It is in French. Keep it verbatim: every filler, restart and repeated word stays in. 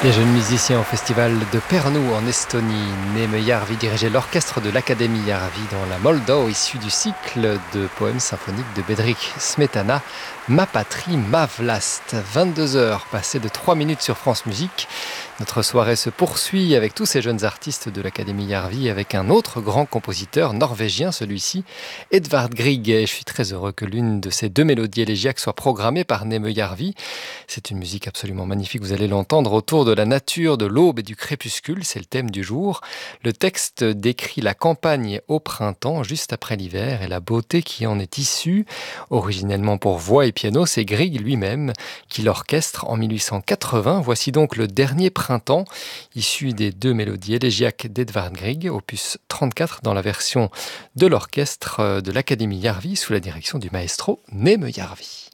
Les jeunes musiciens au festival de Pärnu en Estonie, Neeme Järvi dirigeait l'orchestre de l'Académie Järvi dans la Moldau, issu du cycle de poèmes symphoniques de Bedřich Smetana, Ma patrie, ma vlast. vingt-deux heures passées de trois minutes sur France Musique. Notre soirée se poursuit avec tous ces jeunes artistes de l'Académie Järvi, avec un autre grand compositeur norvégien, celui-ci, Edvard Grieg. Et je suis très heureux que l'une de ces deux mélodies élégiaques soit programmée par Neeme Järvi. C'est une musique absolument magnifique, vous allez l'entendre, autour de la nature, de l'aube et du crépuscule, c'est le thème du jour. Le texte décrit la campagne au printemps, juste après l'hiver, et la beauté qui en est issue. Originellement pour voix et piano, c'est Grieg lui-même qui l'orchestre en mille huit cent quatre-vingts. Voici donc le dernier printemps, issu des deux mélodies élégiaques d'Edvard Grieg, opus trente-quatre dans la version de l'orchestre de l'Académie Järvi, sous la direction du maestro Neeme Järvi.